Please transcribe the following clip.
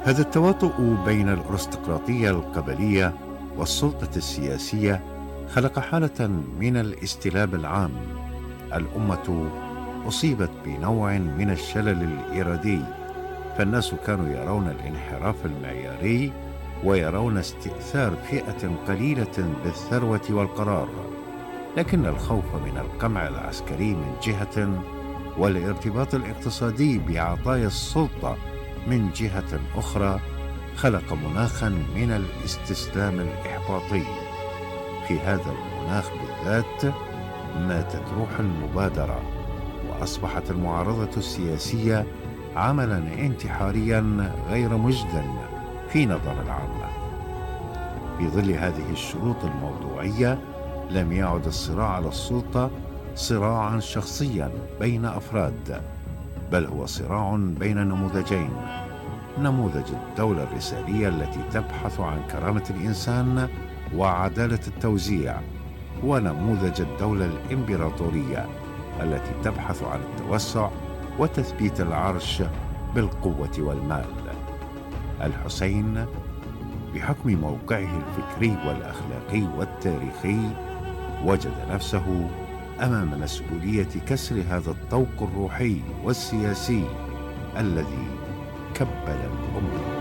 هذا التواطؤ بين الأرستقراطية القبلية والسلطة السياسية خلق حالة من الاستلاب العام. الأمة أصيبت بنوع من الشلل الإرادي، فالناس كانوا يرون الانحراف المعياري ويرون استئثار فئة قليلة بالثروة والقرار، لكن الخوف من القمع العسكري من جهة والارتباط الاقتصادي بعطايا السلطة من جهة أخرى خلق مناخا من الاستسلام الإحباطي. في هذا المناخ بالذات ماتت روح المبادرة، وأصبحت المعارضة السياسية عملا انتحاريا غير مجد في نظر العامة. في ظل هذه الشروط الموضوعية لم يعد الصراع على السلطة صراعا شخصيا بين أفراد، بل هو صراع بين نموذجين: نموذج الدولة الرسالية التي تبحث عن كرامة الإنسان وعدالة التوزيع، ونموذج الدولة الإمبراطورية التي تبحث عن التوسع وتثبيت العرش بالقوة والمال. الحسين بحكم موقعه الفكري والأخلاقي والتاريخي وجد نفسه أمام مسؤولية كسر هذا الطوق الروحي والسياسي الذي كبل الأمة.